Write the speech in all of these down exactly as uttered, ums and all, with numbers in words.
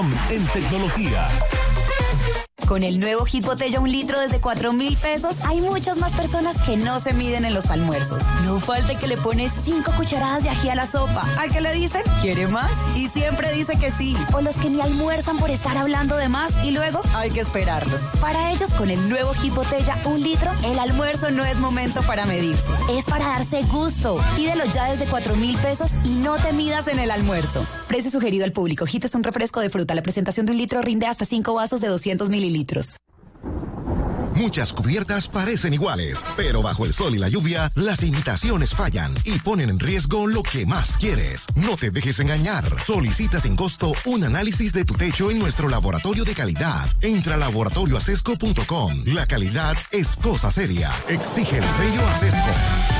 En tecnología. Con el nuevo Hit Botella un litro desde cuatro mil pesos, hay muchas más personas que no se miden en los almuerzos. No falta que le pone cinco cucharadas de ají a la sopa. ¿Al que le dicen? ¿Quiere más? Y siempre dice que sí. O los que ni almuerzan por estar hablando de más y luego hay que esperarlos. Para ellos, con el nuevo Hit Botella un litro, el almuerzo no es momento para medirse. Es para darse gusto. Pídelo ya desde cuatro mil pesos y no te midas en el almuerzo. Precio sugerido al público. Hit es un refresco de fruta. La presentación de un litro rinde hasta cinco vasos de doscientos mililitros. Muchas cubiertas parecen iguales, pero bajo el sol y la lluvia, las imitaciones fallan y ponen en riesgo lo que más quieres. No te dejes engañar. Solicita sin costo un análisis de tu techo en nuestro laboratorio de calidad. Entra a laboratorio acesco punto com. La calidad es cosa seria. Exige el sello Acesco.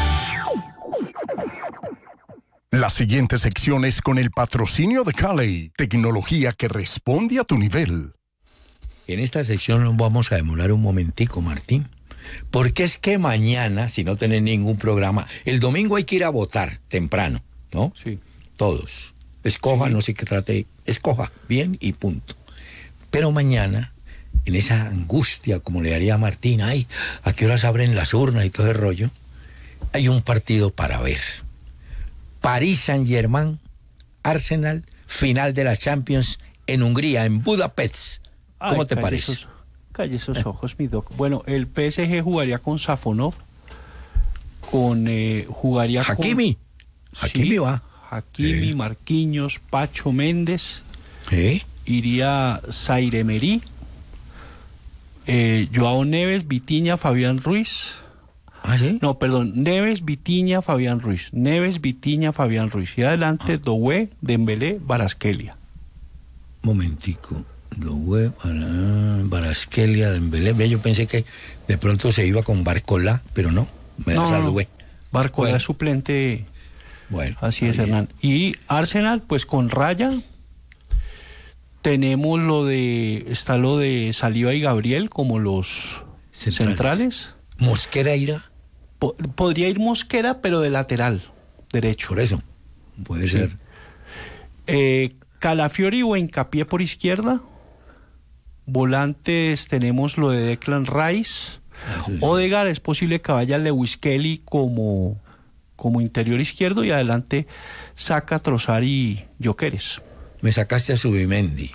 La siguiente sección es con el patrocinio de Cali, tecnología que responde a tu nivel. En esta sección nos vamos a demorar un momentico, Martín, porque es que mañana, si no tenés ningún programa, el domingo hay que ir a votar temprano, ¿no? Sí. Todos. Escoja, sí. No sé qué trate, escoja, bien y punto. Pero mañana, en esa angustia, como le haría a Martín, ay, ¿a qué horas abren las urnas y todo el rollo? Hay un partido para ver. París Saint-Germain, Arsenal, final de la Champions en Hungría, en Budapest. ¿Cómo Ay, te parece? Esos, calle esos ojos, mi doc. Bueno, el P S G jugaría con Safonov, con eh, jugaría Hakimi. con... Hakimi sí, va. Hakimi, eh. Marquinhos, Pacho Méndez. ¿Eh? Iría Zaire Emery, eh, Joao Neves, Vitinha, Fabián Ruiz. ¿Ah, sí? No, perdón, Neves, Vitinha, Fabián Ruiz. Neves, Vitinha, Fabián Ruiz. Y adelante, ah. Doué, Dembélé, Kvaratskhelia. Momentico. Doué, Kvaratskhelia, Dembélé. Yo pensé que de pronto se iba con Barcola, pero no. Me no, das a no. Doué. Barcola bueno. es suplente. Bueno. Así es, bien. Hernán. Y Arsenal, pues con Raya. Tenemos lo de... Está lo de Saliba y Gabriel como los centrales. centrales. Mosquera irá. Po- podría ir Mosquera, pero de lateral derecho. Por eso. Puede sí. ser. Eh, Calafiori o Hincapié por izquierda. Volantes tenemos lo de Declan Rice. Ah, sí, sí. Odegaard, es posible que vaya Lewis Kelly como, como interior izquierdo y adelante Saka, Trossard y Gyökeres. Me sacaste a Zubimendi.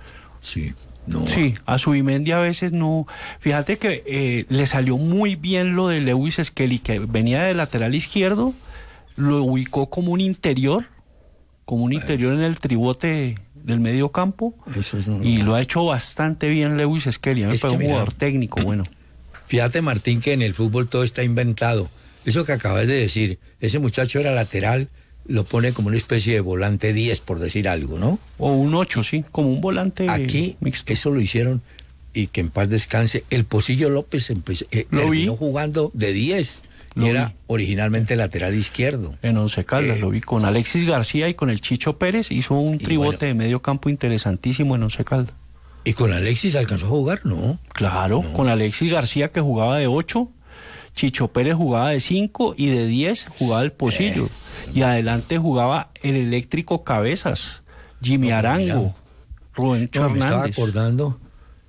Sí. No. Sí, a Zubimendi a veces no. Fíjate que eh, le salió muy bien lo de Lewis Skelly, que venía de lateral izquierdo, lo ubicó como un interior, como un interior en el tribote del medio campo. Eso es normal. Y lo ha hecho bastante bien Lewis Skelly. Me parece un mira, jugador técnico, bueno. Fíjate, Martín, que en el fútbol todo está inventado. Eso que acabas de decir, ese muchacho era lateral, lo pone como una especie de volante diez, por decir algo, ¿no? O un ocho, sí, como un volante Aquí mixto. Eso lo hicieron, y que en paz descanse. El Pocillo López empezó, eh, Lo terminó vi. jugando de diez, Lo y era vi. originalmente lateral izquierdo. En Once Caldas Eh, lo vi con Alexis García y con el Chicho Pérez. Hizo un tribote bueno, de medio campo interesantísimo en Once Caldas. ¿Y con Alexis alcanzó a jugar? No. Claro, No. con Alexis García, que jugaba de ocho, Chicho Pérez jugaba de cinco y de diez jugaba el Pocillo. Eh. Y adelante jugaba el eléctrico Cabezas, Jimmy No, Arango, Rubencho No, me estaba Hernández. acordando.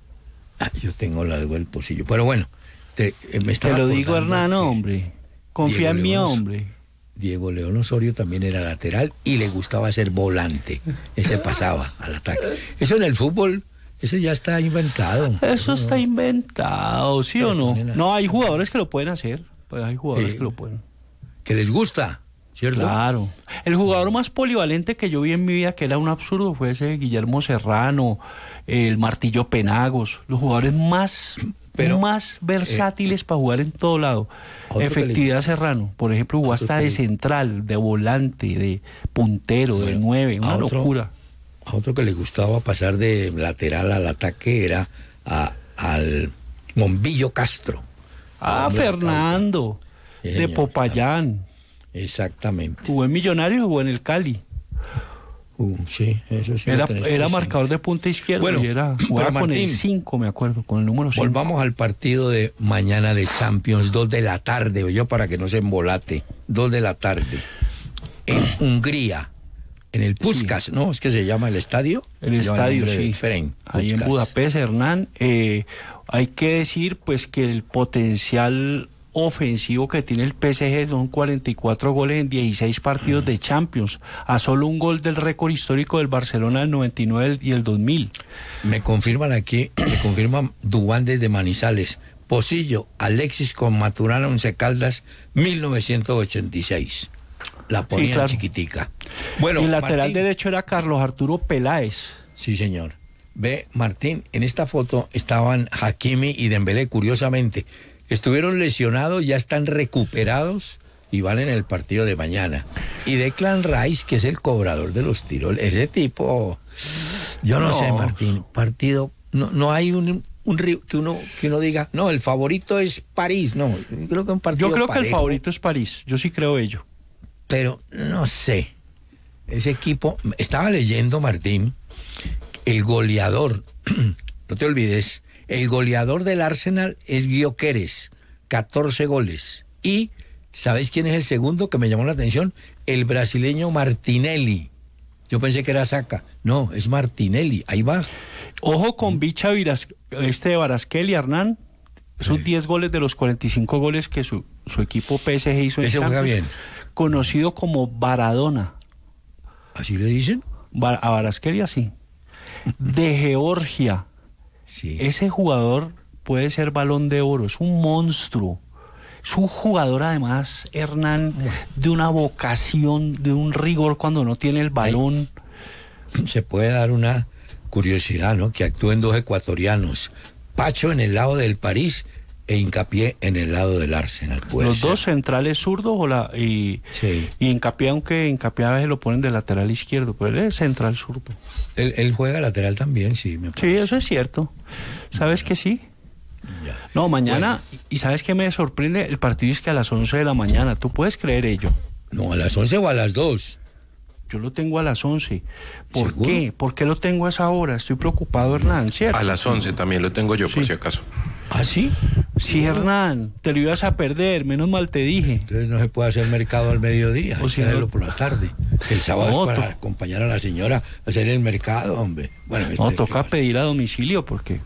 Ah, yo tengo la del Pocillo. Pero bueno, te, eh, me Te estaba lo digo, acordando Hernán, que hombre. Confía Diego en mí, León- hombre. Diego León Osorio también era lateral y le gustaba ser volante. Ese pasaba al ataque. Eso en el fútbol, eso ya está inventado. Eso está no. inventado, ¿sí Pero o no? ponen a- No, hay jugadores que lo pueden hacer. Pues hay jugadores Sí. que lo pueden. Que les gusta, ¿cierto? Claro. El jugador más polivalente que yo vi en mi vida, que era un absurdo, fue ese Guillermo Serrano, el Martillo Penagos, los jugadores más, Pero, más versátiles eh, para jugar en todo lado. Efectividad Serrano, por ejemplo, jugó hasta de central, de volante, de puntero, bueno, de nueve, una otro, locura. A otro que le gustaba pasar de lateral al ataque era a, al Mombillo Castro. Ah, Fernando, sí, de señor, Popayán. Exactamente. Jugó en Millonarios y jugó en el Cali. Uh, sí, eso sí. Era, era marcador de punta izquierda, bueno, y era jugaba con Martín, el cinco, me acuerdo, con el número cinco. Volvamos al partido de mañana de Champions, dos de la tarde, yo para que no se embolate, dos de la tarde. En Hungría, en el Puskás, sí. ¿no? Es que se llama el estadio. El estadio, el sí. Ferenc, ahí en Budapest, Hernán. Eh, hay que decir, pues, que el potencial ofensivo que tiene el P S G son cuarenta y cuatro goles en dieciséis partidos de Champions, a solo un gol del récord histórico del Barcelona del noventa y nueve y el dos mil. Me confirman aquí, me confirman Dubán desde Manizales. Pocillo, Alexis con Maturana, Once Caldas, mil novecientos ochenta y seis. La ponían sí, claro. chiquitica. Bueno, y el lateral Martín, derecho era Carlos Arturo Peláez. Sí, señor. Ve, Martín, en esta foto estaban Hakimi y Dembélé, curiosamente. Estuvieron lesionados, ya están recuperados y van en el partido de mañana. Y Declan Rice, que es el cobrador de los tiros, ese tipo, yo no, no. sé, Martín, partido, no, no hay un... Un río que uno que uno diga, no, el favorito es París, no, yo creo que un partido Yo creo parejo, que el favorito es París, yo sí creo ello. Pero no sé, ese equipo, estaba leyendo, Martín, el goleador, no te olvides, el goleador del Arsenal es Gyökeres, catorce goles, y ¿sabes quién es el segundo que me llamó la atención? El brasileño Martinelli. Yo pensé que era Saka, no, es Martinelli, ahí va. Ojo con Bicha Viras, este de Barasquel y Hernán, sus sí. diez goles de los cuarenta y cinco goles que su, su equipo P S G hizo en Ese juega Champions, bien. Conocido como Baradona. ¿Así le dicen? Bar, a Barasquel así. De Georgia. Sí. Ese jugador puede ser Balón de Oro, es un monstruo. Es un jugador además, Hernán, de una vocación, de un rigor cuando no tiene el balón. Se puede dar una curiosidad, ¿no? Que actúen dos ecuatorianos, Pacho en el lado del París e Hincapié en el lado del Arsenal. Los ser. dos centrales zurdos o la, y, sí. y Hincapié, aunque Hincapié a veces lo ponen de lateral izquierdo, pero él es central zurdo. Él, él juega lateral también, sí. Me sí, eso es cierto. ¿Sabes que sí? Ya. No, mañana, bueno. y ¿sabes qué me sorprende? El partido es que a las once de la mañana, ¿tú puedes creer ello? No, a las once o a las dos. Yo lo tengo a las once. ¿Por ¿Seguro? qué? ¿Por qué lo tengo a esa hora? Estoy preocupado, Hernán, ¿cierto? A las once también lo tengo yo, sí. por si acaso. ¿Ah, sí? Sí, Hernán, te lo ibas a perder, menos mal te dije. Entonces no se puede hacer mercado al mediodía, hay que hacerlo por la tarde. El sábado no, es para to- acompañar a la señora a hacer el mercado, hombre. Bueno, este, no, toca pedir a domicilio porque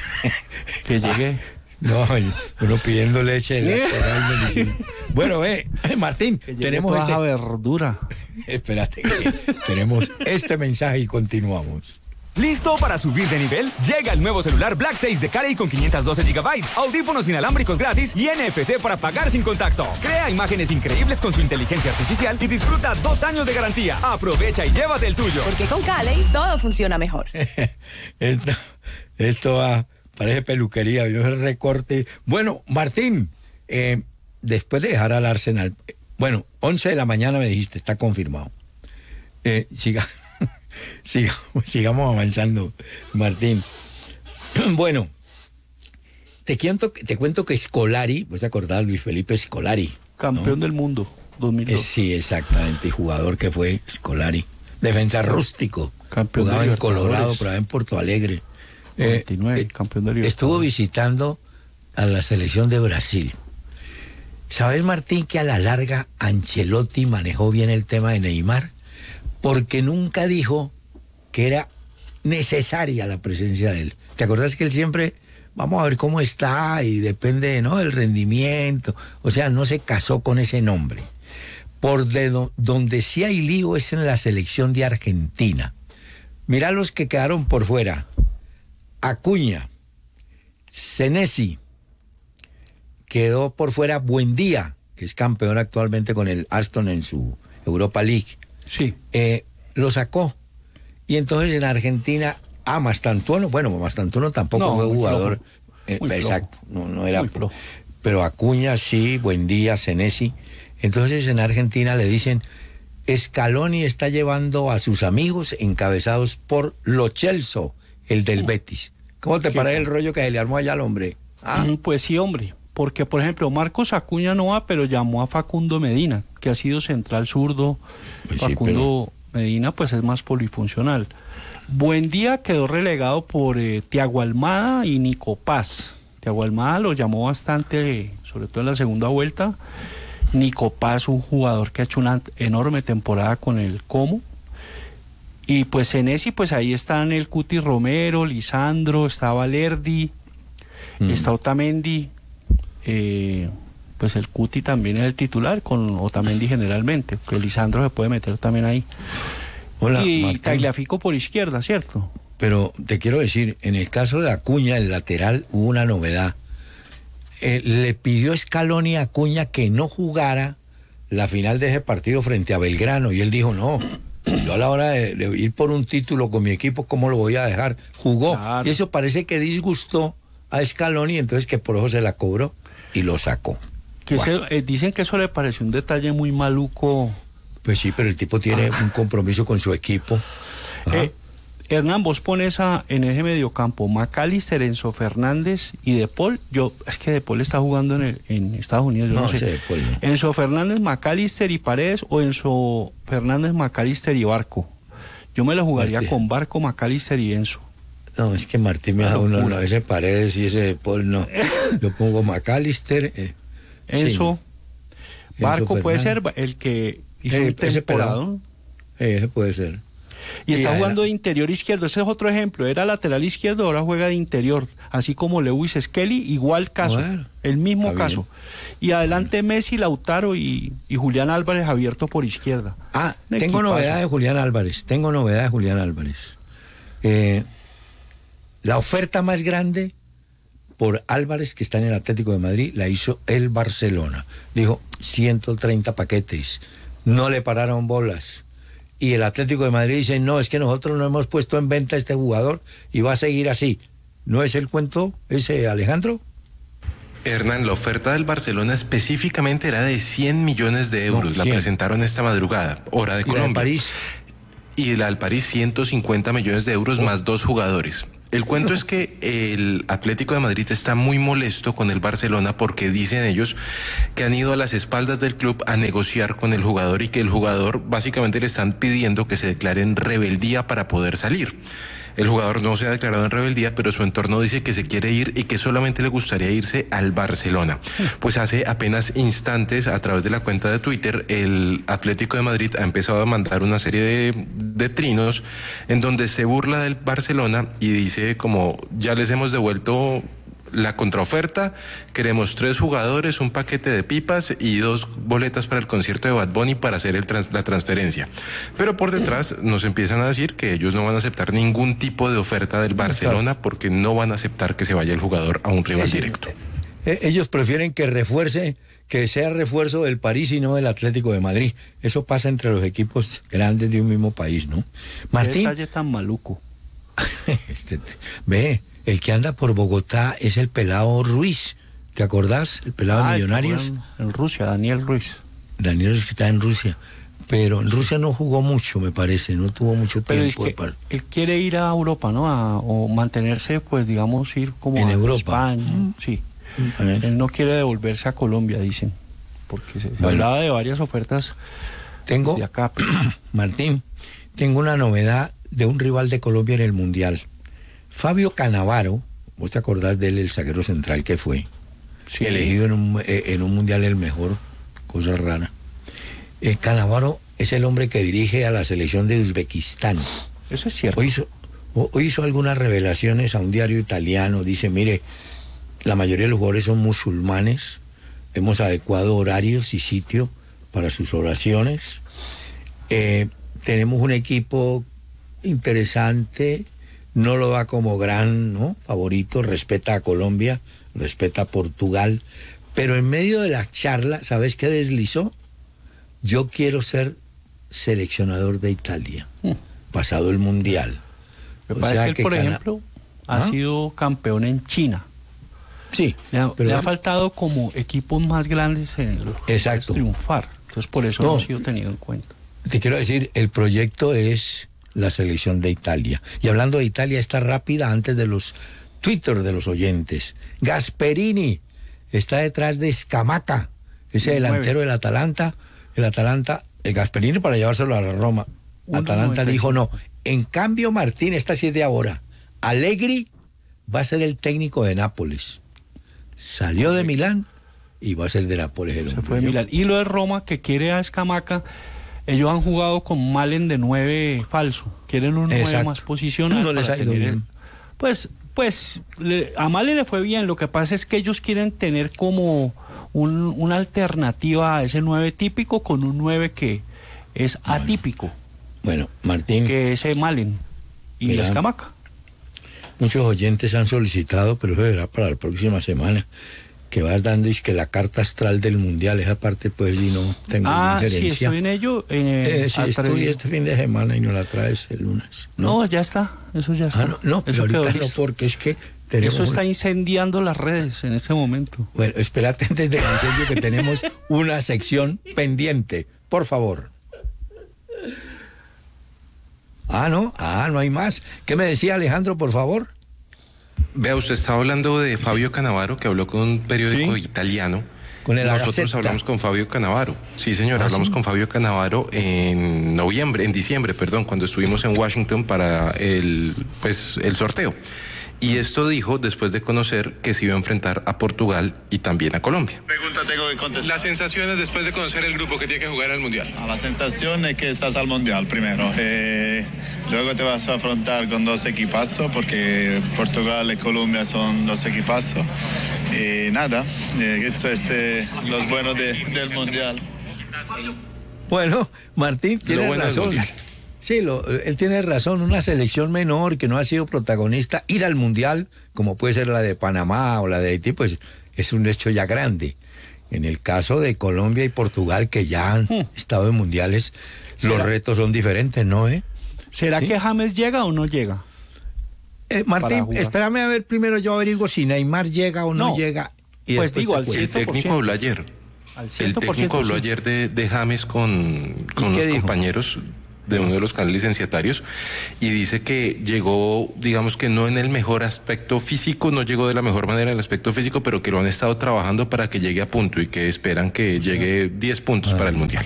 que llegue... No, uno pidiendo leche de la Bueno, eh, Martín, tenemos toda este... verdura. Espérate, que tenemos este mensaje y continuamos. ¿Listo para subir de nivel? Llega el nuevo celular Black seis de Cali con quinientos doce gigabytes, audífonos inalámbricos gratis y N F C para pagar sin contacto. Crea imágenes increíbles con su inteligencia artificial y disfruta dos años de garantía. Aprovecha y llévate el tuyo. Porque con Cali todo funciona mejor. esto, esto va... Parece peluquería, Dios el recorte. Bueno, Martín, eh, después de dejar al Arsenal, eh, bueno, once de la mañana me dijiste, está confirmado. Eh, siga, sigamos, sigamos avanzando, Martín. Bueno, te cuento, te cuento que Scolari, ¿vos te acordás, Luis Felipe Scolari? Campeón ¿no? del mundo, dos mil dos. Eh, sí, exactamente, y jugador que fue Scolari. Defensa rústico. Campeón jugaba de en Colorado, pero en Porto Alegre. veintinueve, eh, campeón de Libertadores. Estuvo visitando a la selección de Brasil. ¿Sabes, Martín, que a la larga Ancelotti manejó bien el tema de Neymar? Porque nunca dijo que era necesaria la presencia de él. ¿Te acordás que él siempre, vamos a ver cómo está y depende, ¿no?, del rendimiento? O sea, no se casó con ese nombre. Por de do, donde sí hay lío es en la selección de Argentina. Mirá los que quedaron por fuera. Acuña, Senesi, quedó por fuera Buendía, que es campeón actualmente con el Aston en su Europa League. Sí. Eh, lo sacó. Y entonces en Argentina, ah, Mastantuono, bueno, Mastantuono tampoco no, fue jugador. Eh, exacto, no, no era. Pero Acuña sí, Buendía, Senesi. Entonces en Argentina le dicen, Scaloni está llevando a sus amigos encabezados por Lo Celso, el del Betis. ¿Cómo te parece el rollo que se le armó allá al hombre? ¿Ah? Pues sí, hombre, porque por ejemplo Marcos Acuña no va, pero llamó a Facundo Medina, que ha sido central zurdo. Pues Facundo sí, pero... Medina pues es más polifuncional. Buendía quedó relegado por eh, Thiago Almada y Nico Paz. Thiago Almada lo llamó bastante, sobre todo en la segunda vuelta. Nico Paz, un jugador que ha hecho una enorme temporada con el Como. Y pues en ese, pues ahí están el Cuti Romero, Lisandro, está Valerdi, mm. está Otamendi, eh, pues el Cuti también es el titular, con Otamendi generalmente, que Lisandro se puede meter también ahí. Hola, y Martín. Tagliafico por izquierda, ¿cierto? Pero te quiero decir, en el caso de Acuña, el lateral, hubo una novedad. Eh, le pidió Scaloni a Acuña que no jugara la final de ese partido frente a Belgrano, y él dijo, no, yo a la hora de, de ir por un título con mi equipo, ¿cómo lo voy a dejar? Jugó, claro. Y eso parece que disgustó a Scaloni, entonces que por eso se la cobró y lo sacó. Que bueno. se, eh, dicen que eso le pareció un detalle muy maluco. Pues sí, pero el tipo tiene ah. un compromiso con su equipo. Eh, Hernán, vos pones a, en ese mediocampo McAllister, Enzo Fernández y De Paul. Yo, es que De Paul está jugando en, el, en Estados Unidos, yo no, no sé. De Paul, no. Enzo Fernández, McAllister y Paredes, o Enzo Fernández, McAllister y Barco. Yo me lo jugaría Martín. con Barco, McAllister y Enzo. No, es que Martín me da uno, no, ese Paredes y ese De Paul no. Yo pongo McAllister. Eh, Enzo, sí. Barco Enzo puede ser el que hizo eh, un temporada. Eh, ese puede ser. Y está y jugando de interior izquierdo, ese es otro ejemplo, era lateral izquierdo, ahora juega de interior, así como Lewis Skelly, igual caso, bueno, el mismo caso. Bien. Y adelante Messi, Lautaro y, y Julián Álvarez abierto por izquierda. Ah, Un tengo equipazo. novedad de Julián Álvarez, tengo novedad de Julián Álvarez. Eh, la oferta más grande por Álvarez, que está en el Atlético de Madrid, la hizo el Barcelona. Dijo ciento treinta paquetes, no le pararon bolas. Y el Atlético de Madrid dice, no, es que nosotros no hemos puesto en venta a este jugador y va a seguir así. ¿No es el cuento ese, Alejandro? Hernán, la oferta del Barcelona específicamente era de cien millones de euros. No, la presentaron esta madrugada, hora de ¿Y Colombia. La del París? Y la del París, ciento cincuenta millones de euros oh. más dos jugadores. El cuento es que el Atlético de Madrid está muy molesto con el Barcelona porque dicen ellos que han ido a las espaldas del club a negociar con el jugador y que el jugador básicamente le están pidiendo que se declare en rebeldía para poder salir. El jugador no se ha declarado en rebeldía, pero su entorno dice que se quiere ir y que solamente le gustaría irse al Barcelona. Pues hace apenas instantes, a través de la cuenta de Twitter, el Atlético de Madrid ha empezado a mandar una serie de, de trinos en donde se burla del Barcelona y dice como, ya les hemos devuelto la contraoferta, queremos tres jugadores, un paquete de pipas y dos boletas para el concierto de Bad Bunny para hacer el trans, la transferencia. Pero por detrás nos empiezan a decir que ellos no van a aceptar ningún tipo de oferta del Barcelona porque no van a aceptar que se vaya el jugador a un rival es, directo. Eh, ellos prefieren que refuerce, que sea refuerzo del París y no del Atlético de Madrid. Eso pasa entre los equipos grandes de un mismo país, ¿no? Martín. ¿Qué detalle tan maluco? este, ve... El que anda por Bogotá es el pelado Ruiz, ¿te acordás? El pelado ah, de Millonarios. En, en Rusia, Daniel Ruiz. Daniel Ruiz que está en Rusia, pero en Rusia no jugó mucho, me parece, no tuvo mucho pero tiempo. Es que para... Él quiere ir a Europa, ¿no? A, o mantenerse, pues, digamos, ir como en a Europa. España, mm. sí. Mm. Él no quiere devolverse a Colombia, dicen, porque se, se bueno. hablaba de varias ofertas tengo, de acá. Martín, tengo una novedad de un rival de Colombia en el Mundial. Fabio Cannavaro, vos te acordás de él, el zaguero central que fue, sí. elegido en un, en un mundial el mejor, cosa rara. Eh, Cannavaro es el hombre que dirige a la selección de Uzbekistán. Eso es cierto. Hoy hizo, hoy hizo algunas revelaciones a un diario italiano, dice, mire, la mayoría de los jugadores son musulmanes, hemos adecuado horarios y sitio para sus oraciones, eh, tenemos un equipo interesante, no lo da como gran, ¿no?, favorito, respeta a Colombia, respeta a Portugal, pero en medio de la charla, ¿sabes qué deslizó? Yo quiero ser seleccionador de Italia, mm. pasado el Mundial. Me parece sea que él, que por Cana... ejemplo, ha ¿Ah? sido campeón en China. Sí. Le ha, pero le ha faltado como equipos más grandes en los que triunfar. Entonces por eso no, no ha sido tenido en cuenta. Te quiero decir, el proyecto es la selección de Italia. Y hablando de Italia, está rápida antes de los Twitter de los oyentes. Gasperini está detrás de Scamacca, ese delantero del Atalanta. El Atalanta, el Gasperini para llevárselo a la Roma. Uno, Atalanta no, dijo no. En cambio, Martín, esta sí es de ahora. Allegri va a ser el técnico de Nápoles. Salió de Milán y va a ser de Nápoles. El Se fue de Milán. Y lo de Roma, que quiere a Scamacca, ellos han jugado con Malen de nueve falso, quieren un nueve Exacto. más posicional. No les para ha ido tener bien. el- pues, pues le- a Malen le fue bien, lo que pasa es que ellos quieren tener como un, una alternativa a ese nueve típico con un nueve que es atípico, Bueno, Martín, que es Malen y Mira. Escamaca. muchos oyentes han solicitado, pero eso será para la próxima semana, que vas dando y que la carta astral del mundial, esa parte pues y no tengo Ah, sí, injerencia. estoy en ello. eh, Eh, sí, estoy atrevido. este fin de semana y no la traes el lunes. No, ya está, eso ya está. Ah, no, no, pero eso quedó ahorita no, listo. porque es que tenemos... Eso está una- incendiando las redes en este momento. Bueno, espérate antes del incendio que tenemos una sección pendiente, por favor. Ah, no, ah, no hay más. ¿Qué me decía Alejandro, por favor? Vea, usted estaba hablando de Fabio Cannavaro, que habló con un periódico Sí. italiano. Con el Nosotros Gazzetta. hablamos con Fabio Cannavaro. Sí, señor, ¿Ah, hablamos sí? con Fabio Cannavaro en noviembre, en diciembre, perdón, cuando estuvimos en Washington para el, pues, el sorteo. Y esto dijo después de conocer que se iba a enfrentar a Portugal y también a Colombia. Pregunta tengo que contestar. Las sensaciones después de conocer el grupo que tiene que jugar al Mundial. Ah, La sensación es que estás al mundial primero. Eh, luego te vas a afrontar con dos equipazos porque Portugal y Colombia son dos equipazos. Y nada, eh, esto es eh, los buenos de- del mundial. Bueno, Martín tiene bueno del razón. Mundial. Sí, lo- él tiene razón. Una selección menor que no ha sido protagonista, ir al mundial, como puede ser la de Panamá o la de Haití, pues es un hecho ya grande. En el caso de Colombia y Portugal, que ya han Hmm. estado en mundiales, los ¿Será? retos son diferentes, ¿no? Eh? ¿Será Sí. que James llega o no llega? Eh, Para Martín, jugar. espérame a ver primero, yo averiguo si Neymar llega o no, No. llega. Y Pues después digo, te al cuento. El cien por ciento. técnico habló ayer. Al El cien por ciento técnico habló sí. ayer de, de James con, con ¿Y qué unos dijo? compañeros de uno de los canales licenciatarios y dice que llegó, digamos que no en el mejor aspecto físico, no llegó de la mejor manera en el aspecto físico, pero que lo han estado trabajando para que llegue a punto y que esperan que llegue diez puntos para el Mundial.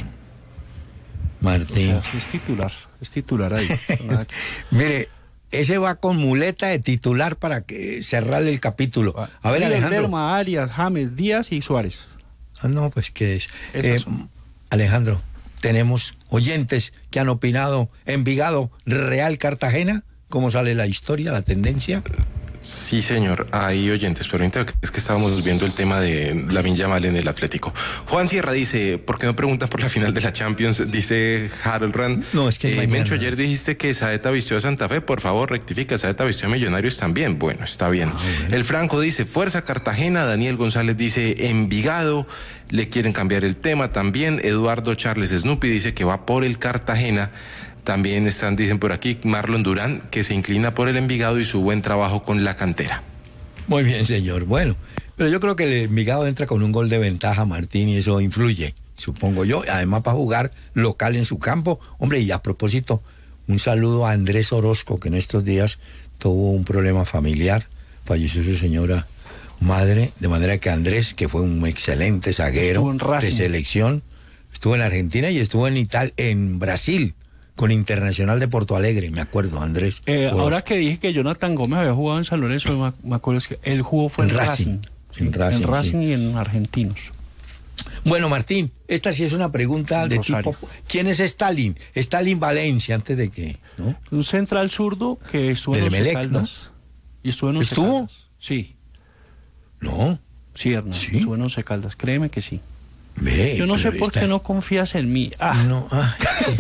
O Martín. sea, sí es titular, es titular ahí. Nada que- Mire, ese va con muleta de titular para que cerrarle el capítulo. A ver, Miguel Alejandro. Lerma, Arias, James, Díaz y Suárez. Ah, no, pues qué es. Esas Eh, son. Alejandro, tenemos oyentes que han opinado Envigado, Real Cartagena. ¿Cómo sale la historia, la tendencia? Sí, señor, hay oyentes, pero ahorita es que estábamos viendo el tema de Lamine Yamal en el Atlético. Juan Sierra dice, ¿por qué no preguntan por la final de la Champions? Dice Harold Rand. No, es que eh, mañana. Mencho, ayer dijiste que Saeta vistió a Santa Fe, por favor, rectifica, Saeta vistió a Millonarios también. Bueno, está bien. El Franco dice, Fuerza Cartagena. Daniel González dice, Envigado. Le quieren cambiar el tema también. Eduardo Charles Snoopy dice que va por el Cartagena. También están, dicen por aquí, Marlon Durán, que se inclina por el Envigado y su buen trabajo con la cantera. Muy bien, señor. Bueno, pero yo creo que el Envigado entra con un gol de ventaja, Martín, y eso influye, supongo yo. Además, para jugar local en su campo. Hombre, y a propósito, un saludo a Andrés Orozco, que en estos días tuvo un problema familiar. Falleció su señora madre, de manera que Andrés, que fue un excelente zaguero Estuvo en Racing. de selección, estuvo en Argentina y estuvo en Ital en Brasil, con Internacional de Porto Alegre, me acuerdo, Andrés. Eh, Orozco. ahora que dije que Jonathan Gómez había jugado en San Lorenzo, me, me acuerdo es que él jugó fue en, En Racing. Racing. Sí, En Racing, en Racing sí. y en Argentinos. Bueno, Martín, esta sí es una pregunta de Rosario. tipo... ¿Quién es Stalin? Stalin Valencia, antes de que... ¿no? Un central zurdo que estuvo en Del Once Emelec, Caldas. Y estuvo en Once ¿Estuvo? Caldas. Sí, No, sí, Hernán. ¿Sí? Estuvo en Once Caldas, créeme que sí. ve. Yo no sé pero por esta- qué no confías en mí. Ah, No, ah,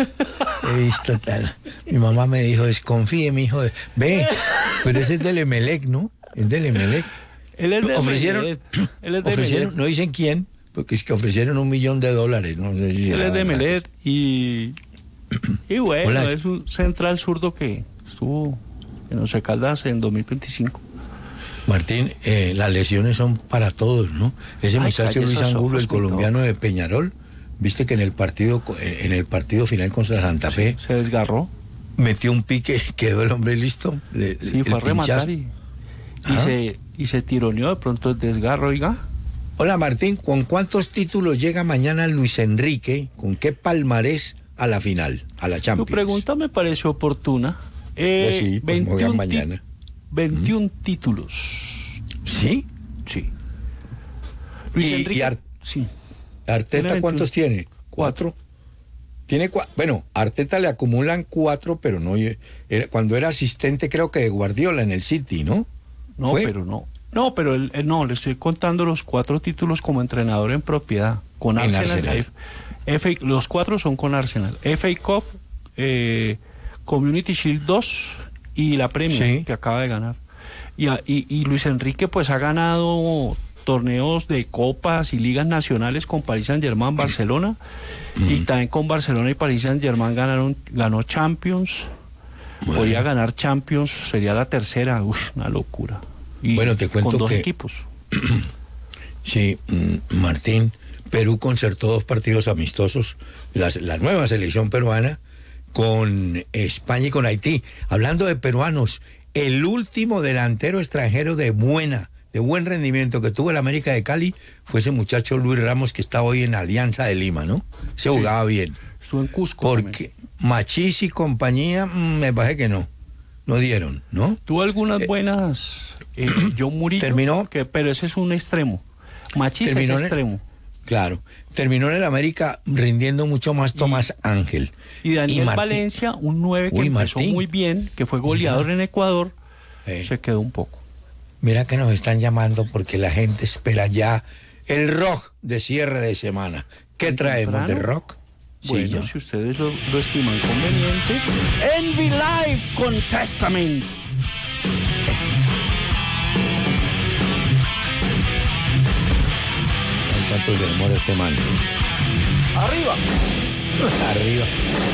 he visto tal. Mi mamá me dijo, desconfíe, mi hijo. Ve, pero ese es del Emelec, ¿no? Es del Emelec. él es de ofrecieron, Emelec. Él es de ofrecieron, Emelec. no dicen quién, porque es que ofrecieron un millón de dólares. No sé si Él era es de verdad. Emelec y, y bueno, Hola. es un central zurdo que estuvo en Once Caldas en dos mil veinticinco. Martín, eh, las lesiones son para todos, ¿no? Ese Ay, muchacho calle Luis esos Angulo, ojos, el mi colombiano de Peñarol, viste que en el partido co- eh, en el partido final contra Santa Fe Se desgarró. metió un pique, quedó el hombre listo. le- Sí, el fue a rematar pinchazo. y, y Ajá. se, y se tironeó de pronto el desgarro, oiga. Hola Martín, ¿con cuántos títulos llega mañana Luis Enrique? ¿Con qué palmarés a la final, a la Tu Champions? pregunta me pareció oportuna. Eh, Pues sí, pues me voy a veintiún, ti- mañana. veintiún títulos. ¿Sí? Sí. Luis Y- Enrique. y Ar- sí. ¿Arteta Tiene cuántos veintiún. tiene? ¿Cuatro? Tiene cua- bueno, a Arteta le acumulan cuatro, pero no era, cuando era asistente creo que de Guardiola en el City, ¿no? No, ¿Fue? pero no. No, pero él, él no, le estoy contando los cuatro títulos como entrenador en propiedad. Con En Arsenal. Arsenal. F- F A los cuatro son con Arsenal. F A Cup, eh, Community Shield dos y la Premier, Sí. que acaba de ganar. Y, a- y, y Luis Enrique pues ha ganado torneos de copas y ligas nacionales con Paris Saint-Germain, Barcelona, y también con Barcelona y Paris Saint-Germain ganaron, ganó Champions. Bueno. Podría ganar Champions, sería la tercera, uy, una locura. Y Bueno, te cuento con dos que- equipos. Sí, mm, Martín, Perú concertó dos partidos amistosos, las- la nueva selección peruana con España y con Haití. Hablando de peruanos, el último delantero extranjero de buena, de buen rendimiento que tuvo el América de Cali fue ese muchacho Luis Ramos que está hoy en Alianza de Lima, ¿no? Se jugaba bien. Estuvo en Cusco. Porque Machís y compañía, mm, me parece que no, no dieron, ¿no? Tuvo algunas buenas. Eh, John Murillo. terminó- Que, pero ese es un extremo. Machís es Terminó en el- extremo. Claro, terminó en el América rindiendo mucho más Tomás Ángel. Y Daniel Martín- Valencia, un nueve que Uy, empezó Martín. muy bien, que fue goleador en Ecuador, Eh. se quedó un poco. Mira que nos están llamando porque la gente espera ya el rock de cierre de semana. ¿Qué ¿Tan traemos de temprano? rock? Sí, Bueno, ya. si ustedes lo, lo estiman conveniente. Envy Live con Testament. ¿Cuánto se demora este man? Arriba. Arriba.